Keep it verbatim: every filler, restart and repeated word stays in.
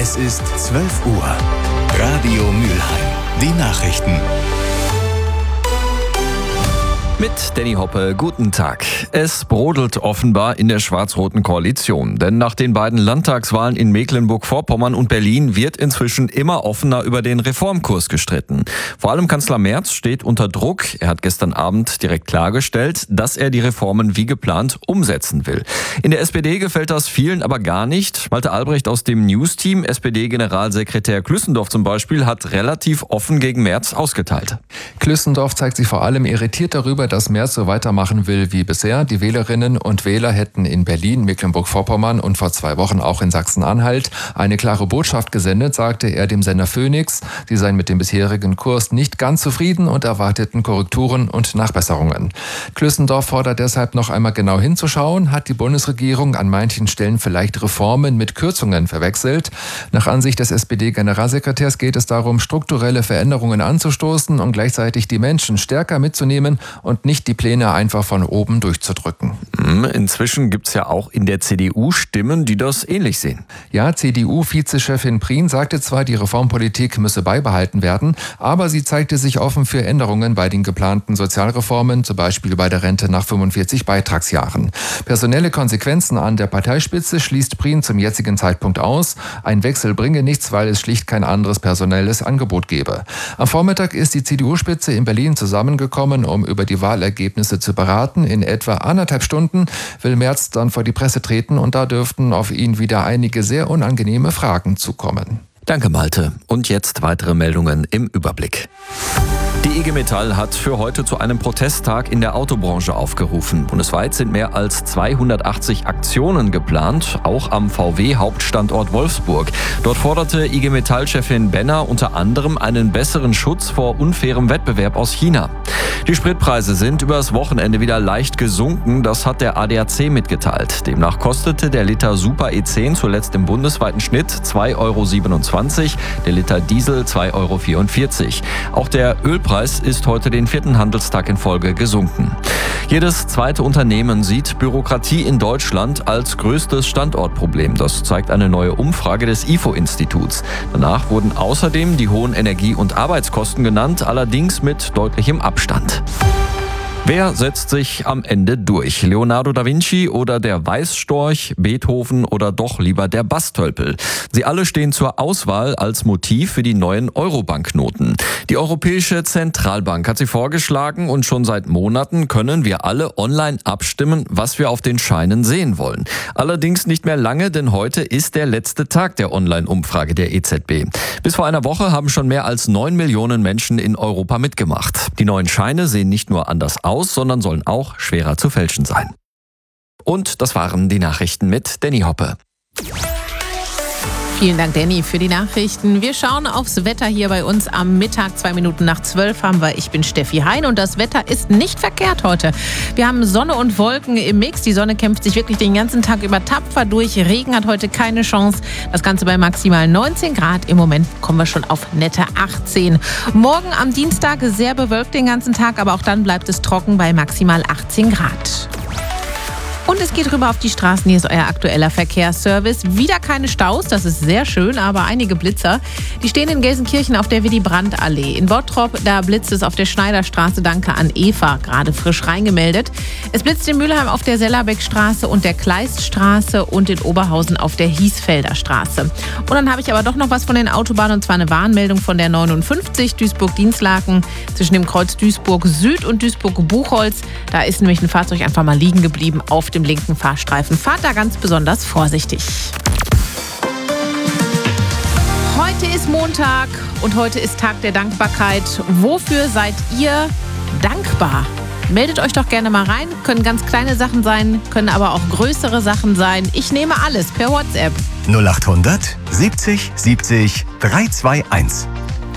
Es ist zwölf Uhr. Radio Mülheim. Die Nachrichten. Mit Danny Hoppe, guten Tag. Es brodelt offenbar in der schwarz-roten Koalition. Denn nach den beiden Landtagswahlen in Mecklenburg-Vorpommern und Berlin wird inzwischen immer offener über den Reformkurs gestritten. Vor allem Kanzler Merz steht unter Druck. Er hat gestern Abend direkt klargestellt, dass er die Reformen wie geplant umsetzen will. In der S P D gefällt das vielen aber gar nicht. Malte Albrecht aus dem News-Team, S P D-Generalsekretär Klüssendorf zum Beispiel, hat relativ offen gegen Merz ausgeteilt. Klüssendorf zeigt sich vor allem irritiert darüber, dass Merz so weitermachen will wie bisher. Die Wählerinnen und Wähler hätten in Berlin, Mecklenburg-Vorpommern und vor zwei Wochen auch in Sachsen-Anhalt eine klare Botschaft gesendet, sagte er dem Sender Phoenix. Sie seien mit dem bisherigen Kurs nicht ganz zufrieden und erwarteten Korrekturen und Nachbesserungen. Klüssendorf fordert deshalb noch einmal genau hinzuschauen. Hat die Bundesregierung an manchen Stellen vielleicht Reformen mit Kürzungen verwechselt? Nach Ansicht des S P D-Generalsekretärs geht es darum, strukturelle Veränderungen anzustoßen und gleichzeitig die Menschen stärker mitzunehmen und nicht die Pläne einfach von oben durchzudrücken. Inzwischen gibt es ja auch in der C D U Stimmen, die das ähnlich sehen. Ja, C D U-Vizechefin Prien sagte zwar, die Reformpolitik müsse beibehalten werden, aber sie zeigte sich offen für Änderungen bei den geplanten Sozialreformen, zum Beispiel bei der Rente nach fünfundvierzig Beitragsjahren. Personelle Konsequenzen an der Parteispitze schließt Prien zum jetzigen Zeitpunkt aus. Ein Wechsel bringe nichts, weil es schlicht kein anderes personelles Angebot gebe. Am Vormittag ist die C D U-Spitze in Berlin zusammengekommen, um über die Wahlergebnisse zu beraten. In etwa anderthalb Stunden will Merz dann vor die Presse treten und da dürften auf ihn wieder einige sehr unangenehme Fragen zukommen. Danke, Malte. Und jetzt weitere Meldungen im Überblick. Die I G Metall hat für heute zu einem Protesttag in der Autobranche aufgerufen. Bundesweit sind mehr als zweihundertachtzig Aktionen geplant, auch am V W-Hauptstandort Wolfsburg. Dort forderte I G Metall-Chefin Benner unter anderem einen besseren Schutz vor unfairem Wettbewerb aus China. Die Spritpreise sind übers Wochenende wieder leicht gesunken, das hat der A D A C mitgeteilt. Demnach kostete der Liter Super E zehn zuletzt im bundesweiten Schnitt zwei Euro siebenundzwanzig, der Liter Diesel zwei Euro vierundvierzig. Auch der Ölpreis ist heute den vierten Handelstag in Folge gesunken. Jedes zweite Unternehmen sieht Bürokratie in Deutschland als größtes Standortproblem. Das zeigt eine neue Umfrage des I F O-Instituts. Danach wurden außerdem die hohen Energie- und Arbeitskosten genannt, allerdings mit deutlichem Abstand. Wer setzt sich am Ende durch? Leonardo da Vinci oder der Weißstorch, Beethoven oder doch lieber der Bastölpel? Sie alle stehen zur Auswahl als Motiv für die neuen Euro-Banknoten. Die Europäische Zentralbank hat sie vorgeschlagen und schon seit Monaten können wir alle online abstimmen, was wir auf den Scheinen sehen wollen. Allerdings nicht mehr lange, denn heute ist der letzte Tag der Online-Umfrage der E Z B. Bis vor einer Woche haben schon mehr als neun Millionen Menschen in Europa mitgemacht. Die neuen Scheine sehen nicht nur anders aus, sondern sollen auch schwerer zu fälschen sein. Und das waren die Nachrichten mit Danny Hoppe. Vielen Dank, Danny, für die Nachrichten. Wir schauen aufs Wetter hier bei uns am Mittag. Zwei Minuten nach zwölf haben wir. Ich bin Steffi Hein und das Wetter ist nicht verkehrt heute. Wir haben Sonne und Wolken im Mix. Die Sonne kämpft sich wirklich den ganzen Tag über tapfer durch. Regen hat heute keine Chance. Das Ganze bei maximal neunzehn Grad. Im Moment kommen wir schon auf nette achtzehn. Morgen am Dienstag sehr bewölkt den ganzen Tag, aber auch dann bleibt es trocken bei maximal achtzehn Grad. Und es geht rüber auf die Straßen. Hier ist euer aktueller Verkehrsservice. Wieder keine Staus, das ist sehr schön, aber einige Blitzer. Die stehen in Gelsenkirchen auf der Willy-Brandt-Allee. In Bottrop, da blitzt es auf der Schneiderstraße. Danke an Eva, gerade frisch reingemeldet. Es blitzt in Mülheim auf der Sellerbeckstraße und der Kleiststraße und in Oberhausen auf der Hiesfelder Straße. Und dann habe ich aber doch noch was von den Autobahnen, und zwar eine Warnmeldung von der neunundfünfzig Duisburg-Dienstlaken zwischen dem Kreuz Duisburg Süd und Duisburg-Buchholz. Da ist nämlich ein Fahrzeug einfach mal liegen geblieben auf dem linken Fahrstreifen. Fahrt da ganz besonders vorsichtig. Heute ist Montag und heute ist Tag der Dankbarkeit. Wofür seid ihr dankbar? Meldet euch doch gerne mal rein. Können ganz kleine Sachen sein, können aber auch größere Sachen sein. Ich nehme alles per WhatsApp. null achthundert siebzig siebzig dreihunderteinundzwanzig.